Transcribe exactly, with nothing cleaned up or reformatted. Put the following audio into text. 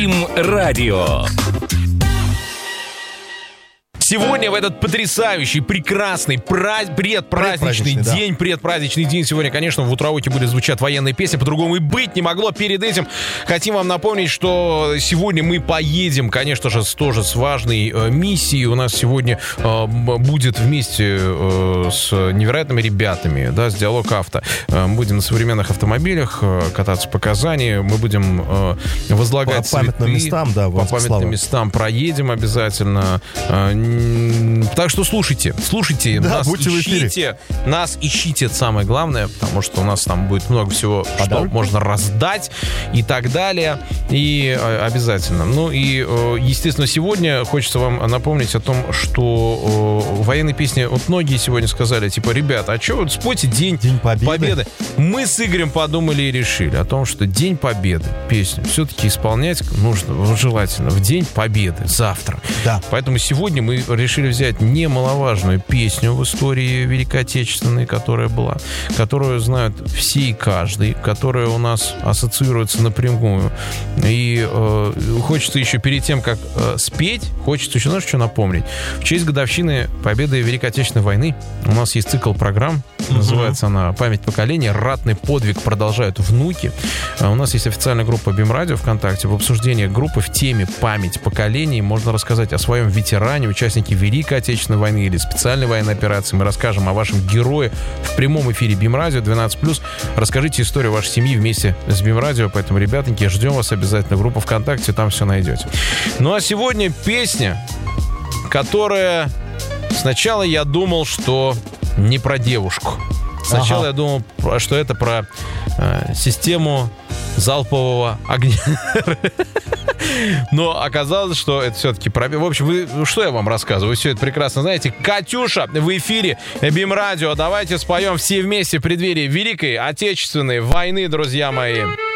Радио. Сегодня в этот потрясающий, прекрасный, праз... предпраздничный день, да. предпраздничный день, сегодня, конечно, в утрауте будет звучать военные песни, по-другому и быть не могло. Перед этим хотим вам напомнить, что сегодня мы поедем, конечно же, с, тоже с важной э, миссией. У нас сегодня э, будет вместе э, с невероятными ребятами, да, с Диалог Авто. Э, будем на современных автомобилях э, кататься по Казани, мы будем э, возлагать по памятным цветы, местам, да, по памятным слава. местам проедем обязательно. Э, Так что слушайте, слушайте, да, нас ищите, нас ищите, это самое главное, потому что у нас там будет много всего, Подарок? что можно раздать и так далее, и обязательно. Ну и, естественно, сегодня хочется вам напомнить о том, что военные песни, вот многие сегодня сказали, типа, ребята, а что вот спойте День, День Победы. Победы. Мы с Игорем подумали и решили о том, что День Победы, песню, все-таки исполнять нужно, желательно, в День Победы, завтра. Да. Поэтому сегодня мы решили взять немаловажную песню в истории Великой Отечественной, которая была, которую знают все и каждый, которая у нас ассоциируется напрямую. И э, хочется еще перед тем, как э, спеть, хочется еще, знаешь, что напомнить? В честь годовщины победы Великой Отечественной войны у нас есть цикл программ, uh-huh. называется она «Память поколения. Ратный подвиг продолжают внуки». У нас есть официальная группа БИМ-радио ВКонтакте. В обсуждении группы в теме «Память поколений» можно рассказать о своем ветеране, участнике Великой Отечественной войны или специальной военной операции. Мы расскажем о вашем герое в прямом эфире БИМ-радио двенадцать плюс. Расскажите историю вашей семьи вместе с БИМ-радио. Поэтому, ребятоньки, ждем вас обязательно. Группа ВКонтакте, там все найдете. Ну а сегодня песня, которая... Сначала я думал, что не про девушку. Сначала ага. я думал, что это про э, систему залпового огня. Но оказалось, что это все-таки про... В общем, вы... что я вам рассказываю? Вы все это прекрасно знаете. Катюша в эфире БИМ-радио. Давайте споем все вместе в преддверии Великой Отечественной войны, друзья мои.